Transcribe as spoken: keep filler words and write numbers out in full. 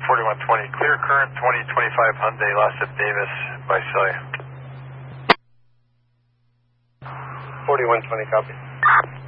forty-one twenty, clear current twenty twenty-five Hyundai, lost at Davis by Celia. forty-one twenty, copy.